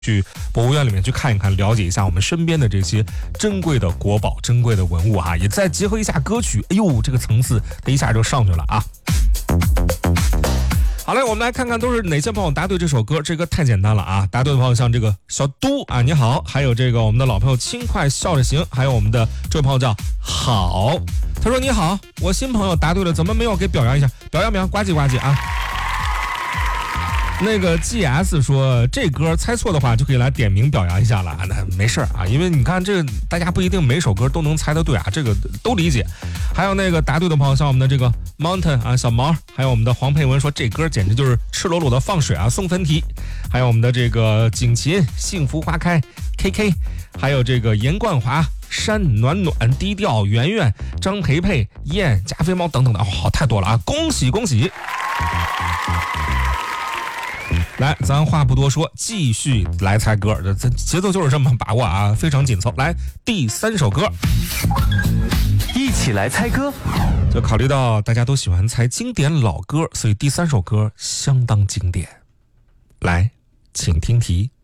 去博物院里面去看一看，了解一下我们身边的这些珍贵的国宝、珍贵的文物哈，也再结合一下歌曲，哎呦，这个层次它一下就上去了啊！好嘞，我们来看看都是哪些朋友答对这首歌。这歌太简单了啊！答对的朋友像这个小都啊，你好，还有这个我们的老朋友轻快笑着行，还有我们的这位朋友叫好，他说你好，我新朋友答对了，怎么没有给表扬一下？表扬，呱唧呱唧啊！那个 GS 说这歌猜错的话就可以来点名表扬一下了，那没事啊，因为你看这个大家不一定每首歌都能猜得对啊，这个都理解。还有那个答对的朋友，像我们的这个 Mountain 啊，小毛，还有我们的黄佩文说这歌简直就是赤裸裸的放水啊，送分题。还有我们的这个景琴，幸福花开 KK， 还有这个严冠华。山暖暖低调圆圆张培培燕加菲猫等等的，好太多了啊！恭喜恭喜！来，咱话不多说，继续来猜歌，这节奏就是这么把握啊，非常紧凑。来，第3首歌， 一起来猜歌。 就考虑到大家都喜欢猜经典老歌，所以第3首歌相当经典。来，请听题。